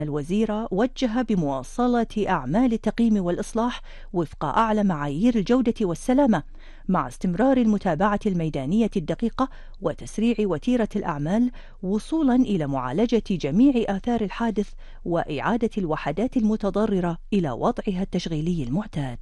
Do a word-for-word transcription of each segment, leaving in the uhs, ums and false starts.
الوزير وجه بمواصلة أعمال التقييم والإصلاح وفق أعلى معايير الجودة والسلامة، مع استمرار المتابعة الميدانية الدقيقة وتسريع وتيرة الأعمال وصولا إلى معالجة جميع آثار الحادث وإعادة الوحدات المتضررة إلى وضعها التشغيلي المعتاد.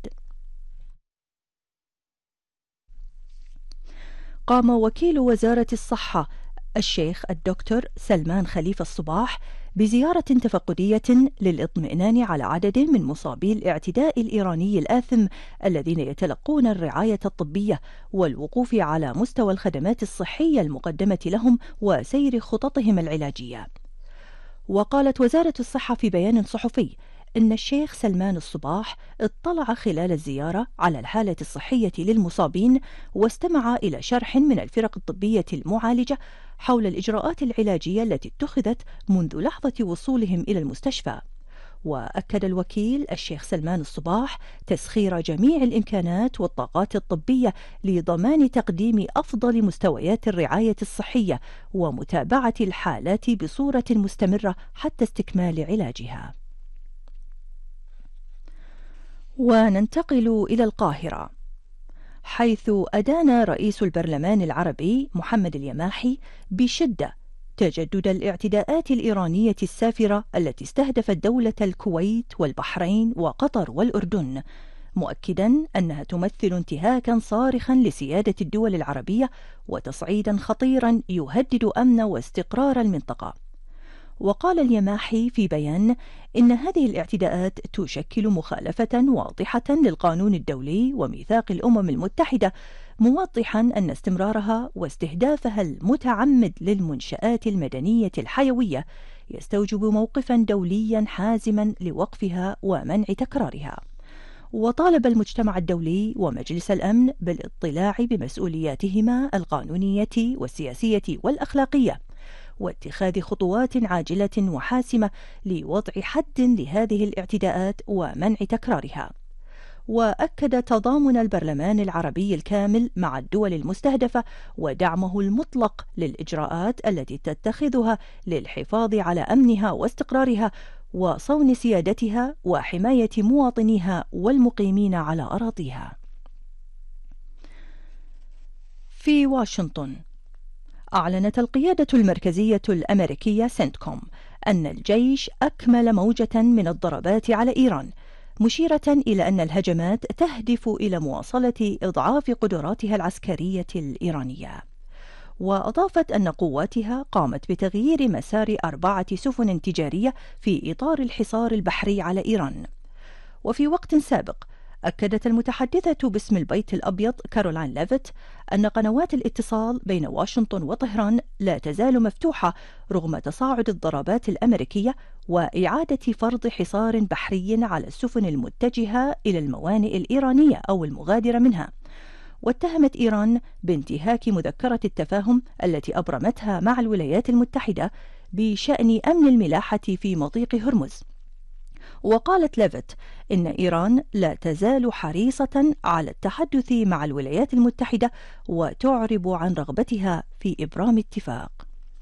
قام وكيل وزارة الصحة الشيخ الدكتور سلمان خليفة الصباح بزيارة تفقدية للإطمئنان على عدد من مصابي الاعتداء الإيراني الآثم الذين يتلقون الرعاية الطبية، والوقوف على مستوى الخدمات الصحية المقدمة لهم وسير خططهم العلاجية. وقالت وزارة الصحة في بيان صحفي إن الشيخ سلمان الصباح اطلع خلال الزيارة على الحالة الصحية للمصابين، واستمع إلى شرح من الفرق الطبية المعالجة حول الإجراءات العلاجية التي اتخذت منذ لحظة وصولهم إلى المستشفى. وأكد الوكيل الشيخ سلمان الصباح تسخير جميع الإمكانات والطاقات الطبية لضمان تقديم أفضل مستويات الرعاية الصحية ومتابعة الحالات بصورة مستمرة حتى استكمال علاجها. وننتقل إلى القاهرة، حيث أدان رئيس البرلمان العربي محمد اليماحي بشدة تجدد الاعتداءات الإيرانية السافرة التي استهدفت دولة الكويت والبحرين وقطر والأردن، مؤكدا أنها تمثل انتهاكا صارخا لسيادة الدول العربية وتصعيدا خطيرا يهدد أمن واستقرار المنطقة. وقال اليماحي في بيان إن هذه الاعتداءات تشكل مخالفة واضحة للقانون الدولي وميثاق الأمم المتحدة، موضحا أن استمرارها واستهدافها المتعمد للمنشآت المدنية الحيوية يستوجب موقفا دوليا حازما لوقفها ومنع تكرارها. وطالب المجتمع الدولي ومجلس الأمن بالاطلاع بمسؤولياتهما القانونية والسياسية والأخلاقية، واتخاذ خطوات عاجلة وحاسمة لوضع حد لهذه الاعتداءات ومنع تكرارها. وأكد تضامن البرلمان العربي الكامل مع الدول المستهدفة ودعمه المطلق للإجراءات التي تتخذها للحفاظ على أمنها واستقرارها وصون سيادتها وحماية مواطنيها والمقيمين على أراضيها. في واشنطن، أعلنت القيادة المركزية الأمريكية سنتكوم أن الجيش أكمل موجة من الضربات على إيران، مشيرة إلى أن الهجمات تهدف إلى مواصلة إضعاف قدراتها العسكرية الإيرانية. وأضافت أن قواتها قامت بتغيير مسار أربعة سفن تجارية في إطار الحصار البحري على إيران. وفي وقت سابق أكدت المتحدثة باسم البيت الأبيض كارولاين ليفيت أن قنوات الاتصال بين واشنطن وطهران لا تزال مفتوحة رغم تصاعد الضربات الأمريكية وإعادة فرض حصار بحري على السفن المتجهة إلى الموانئ الإيرانية أو المغادرة منها. واتهمت إيران بانتهاك مذكرة التفاهم التي أبرمتها مع الولايات المتحدة بشأن أمن الملاحة في مضيق هرمز. وقالت ليفيت إن إيران لا تزال حريصة على التحدث مع الولايات المتحدة وتعرب عن رغبتها في إبرام اتفاق.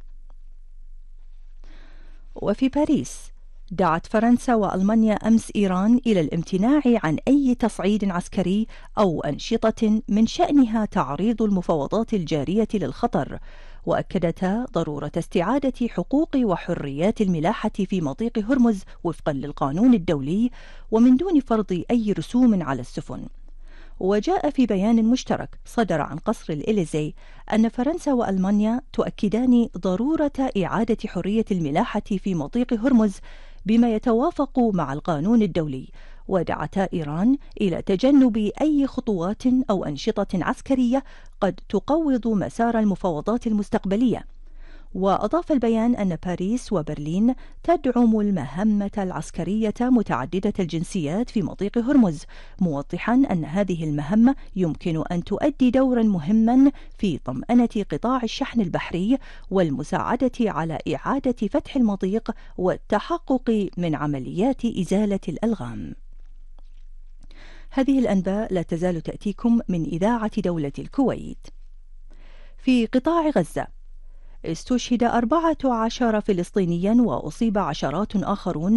وفي باريس، دعت فرنسا وألمانيا أمس إيران إلى الامتناع عن أي تصعيد عسكري أو أنشطة من شأنها تعريض المفاوضات الجارية للخطر، وأكدتا ضرورة استعادة حقوق وحريات الملاحة في مضيق هرمز وفقا للقانون الدولي ومن دون فرض أي رسوم على السفن. وجاء في بيان مشترك صدر عن قصر الإليزي أن فرنسا وألمانيا تؤكدان ضرورة إعادة حرية الملاحة في مضيق هرمز بما يتوافق مع القانون الدولي، ودعتا إيران إلى تجنب أي خطوات أو أنشطة عسكرية قد تقوض مسار المفاوضات المستقبلية. وأضاف البيان أن باريس وبرلين تدعم المهمة العسكرية متعددة الجنسيات في مضيق هرمز، موضحا أن هذه المهمة يمكن أن تؤدي دورا مهما في طمأنة قطاع الشحن البحري والمساعدة على إعادة فتح المضيق والتحقق من عمليات إزالة الألغام. هذه الأنباء لا تزال تأتيكم من إذاعة دولة الكويت. في قطاع غزة، استشهد أربعة عشر فلسطينيا وأصيب عشرات آخرون